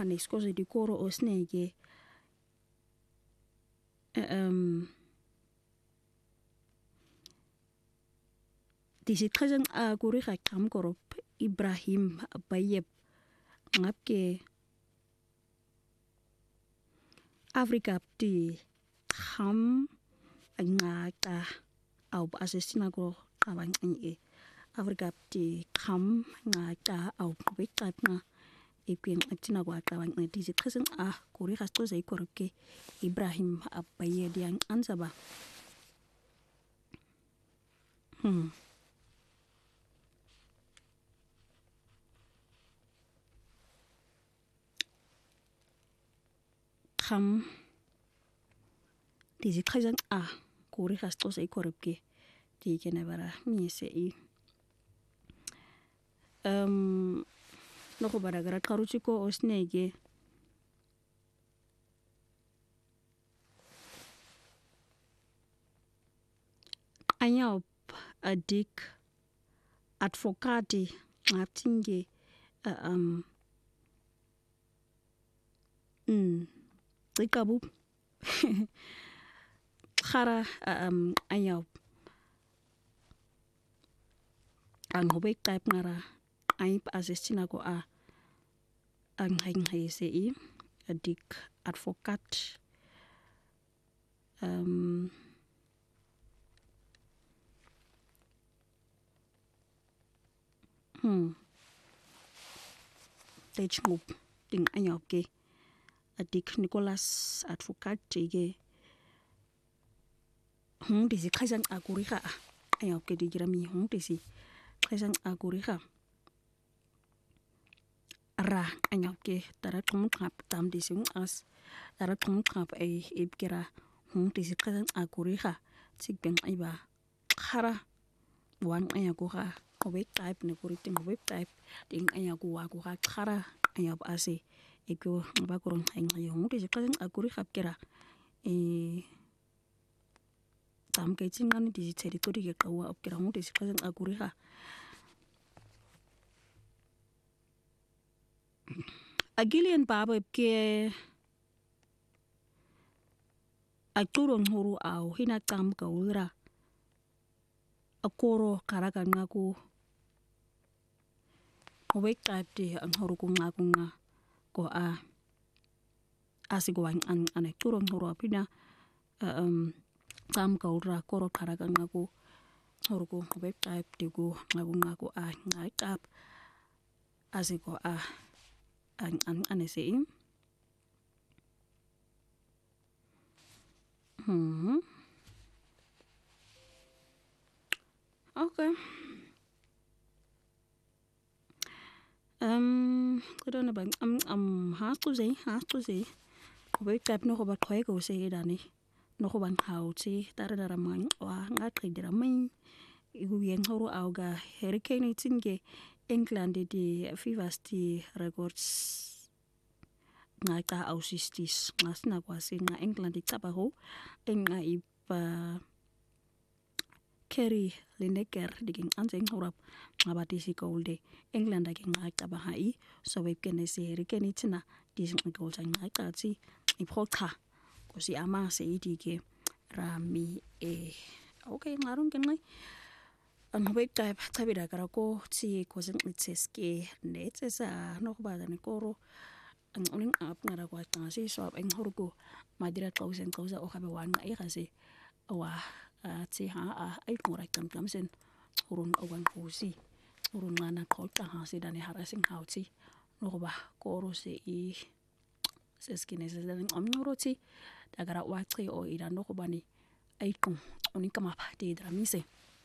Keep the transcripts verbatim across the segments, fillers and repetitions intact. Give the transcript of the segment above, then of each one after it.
aneskoze dikoro osnege um disiqhazang akuri kham korop Ibrahim Bayeb ngapke Afrika ti kham ngata au asesina ko qabangqi Afrika ti kham ngata au qbeqatna ipin atina kwa qabangqi disiqhazang akuri khastoze ikorke Ibrahim Bayeb yang ansaba hmm kham disiqhazang a kuri khastoze ikorke di kenabara mise i um noko baragara karuchiko osnege anyop adik advocate ngatinge um mm ikabu khara um anyop ang hobe type ngara aip asestina ko a ang hainghaise i adik advocate um hmm techmup ting anyop ke adik Nicholas advocate ge hung disi khazang akuri kha ayop ke digirami hung disi khazang akuri kha ra anyop ke tara tum khap tam disi as tara tum khap ai ibkira hung disi khazang akuri kha sikben iba khara wan ayako kha web type ne kuri ting web type ting ayako wa ko kha khara ayop ase iko bakurong haing yung disi khazang akuri khapkira e tam ke chingan disi territory ke kawa opkira yung disi khazang akuri kha agilian baba ke aturong huru au hina tam ka ura akoro karakan ngaku wake type de ang huru ko ngaku nga ko a asigwang an ane turong huru apina um tam ka ura koro karakan ngaku huru ko wake type de go ngaku ngaku a ngakap asigo a an an ane sei hmm okay um kudo na bang am am ha tu sei ha tu sei ko be tap no ko ba khoi ko sei dani no ko bang hau chi tara dara mang wa nga qidira mai igu yen horo auga hurricane tinge England di fivers di records nga ta ausistis ngasna kwasi nga England di tabaho enga ipa Kerry Lineker diging anseng horap ngabati si kolde England agi nga bahai so we kene si hurricane tina dising gol sang nga tsi ipota ko si ama se idige rami e okay ngarong kenai an hobe type tabira karako tsi ko sing itseske netsesa no ba dane koro ang uling ap ngara kwa tasi so ap eng horgo madira kausen kausa o khabe wan ai khase wa tsi ha a ai ngora kam kam sen urun awan pusi urun ngana kota ha se dane harasing hauti no ba koro se i seskine se dane amnoroti dagara wa tsi o ida no ba ni ai kum oni kama pa de dramise.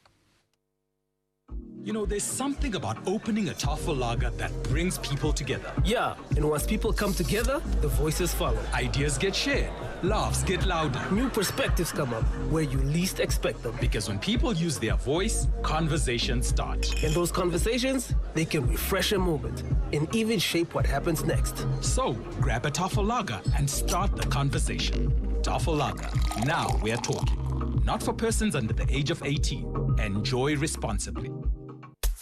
You know, there's something about opening a Tafel lager that brings people together. Yeah, and once people come together, the voices follow. Ideas get shared, laughs get louder. New perspectives come up where you least expect them. Because when people use their voice, conversations start. And those conversations, they can refresh a moment and even shape what happens next. So, grab a Tafel lager and start the conversation. Tafel lager, now we're talking. Not for persons under the age of eighteen. Enjoy responsibly.